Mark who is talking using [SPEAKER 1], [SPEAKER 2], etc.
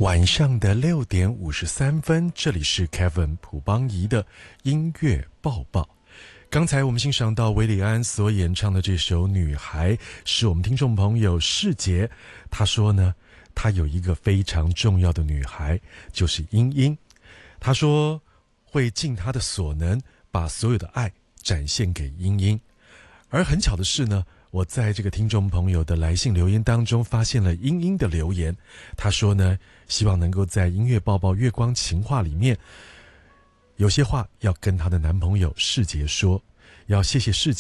[SPEAKER 1] 晚上的6:53，这里是 Kevin 朴邦仪的音乐报报。刚才我们欣赏到韦礼安所演唱的这首《女孩》，是我们听众朋友世杰，他说呢，他有一个非常重要的女孩，就是英英。他说会尽他的所能，把所有的爱展现给英英。而很巧的是呢，我在这个听众朋友的来信留言当中发现了英英的留言，她说呢，希望能够在音乐报报月光情话里面有些话要跟她的男朋友世杰说，要谢谢世